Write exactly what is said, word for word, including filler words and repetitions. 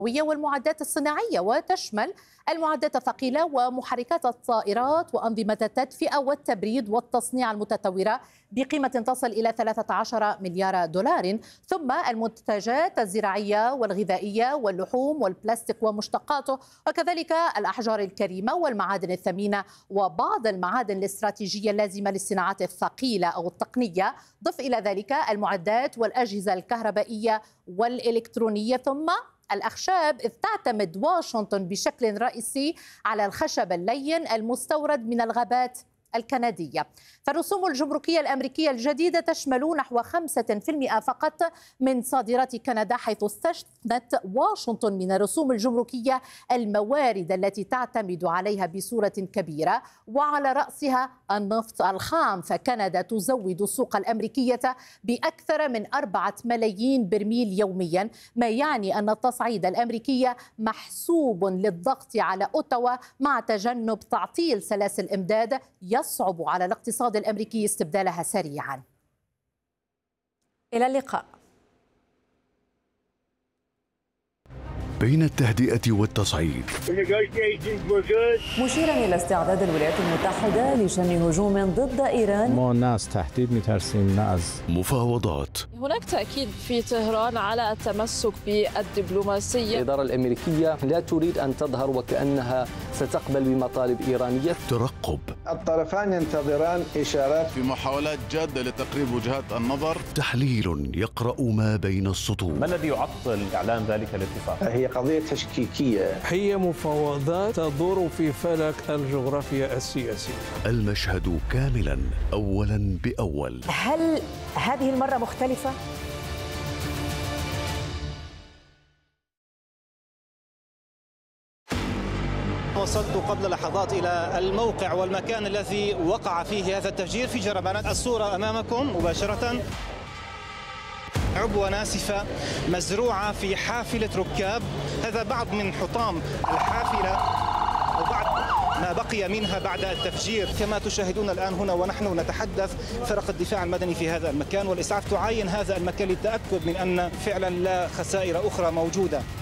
والمعدات الصناعية، وتشمل المعدات الثقيلة ومحركات الطائرات وأنظمة التدفئة والتبريد والتصنيع المتطورة بقيمة تصل إلى ثلاثة عشر مليار دولار، ثم المنتجات الزراعية والغذائية واللحوم والبلاستيك ومشتقاته، وكذلك الأحجار الكريمة والمعادن الثمينة وبعض المعادن الاستراتيجية اللازمة للصناعات الثقيلة أو التقنية. ضف إلى ذلك المعدات والأجهزة الكهربائية والإلكترونية، ثم الأخشاب، إذ تعتمد واشنطن بشكل رئيسي على الخشب اللين المستورد من الغابات الكندية. فالرسوم الجمركية الأمريكية الجديدة تشمل نحو خمسة بالمئة فقط من صادرات كندا، حيث استثنت واشنطن من الرسوم الجمركية الموارد التي تعتمد عليها بصورة كبيرة، وعلى رأسها النفط الخام. فكندا تزود السوق الأمريكية بأكثر من أربعة ملايين برميل يوميا، ما يعني أن التصعيد الأمريكي محسوب للضغط على أوتاوا مع تجنب تعطيل سلاسل إمداد يصعب على الاقتصاد الأمريكي استبدالها سريعا. إلى اللقاء. بين التهدئة والتصعيد، مشيرا إلى استعداد الولايات المتحدة لشن هجوم ضد إيران. ما ناس تحديد مترسين ناس مفاوضات. هناك تأكيد في طهران على التمسك بالدبلوماسية. الإدارة الأمريكية لا تريد أن تظهر وكأنها ستقبل بمطالب إيرانية. ترقب. الطرفان ينتظران إشارات في محاولات جادة لتقريب وجهات النظر. تحليل يقرأ ما بين السطور. ما الذي يعطل إعلان ذلك الاتفاق؟ هي قضية تشكيكية، هي مفاوضات تدور في فلك الجغرافيا السياسية. المشهد كاملا أولا بأول. هل هذه المرة مختلفة؟ وصلت قبل لحظات إلى الموقع والمكان الذي وقع فيه هذا التفجير في جربانات. الصورة أمامكم مباشرة، عبوة ناسفة مزروعة في حافلة ركاب. هذا بعض من حطام الحافلة وبعض ما بقي منها بعد التفجير. كما تشاهدون الآن هنا ونحن نتحدث، فرق الدفاع المدني في هذا المكان والإسعاف تعاين هذا المكان للتأكد من أن فعلا لا خسائر أخرى موجودة.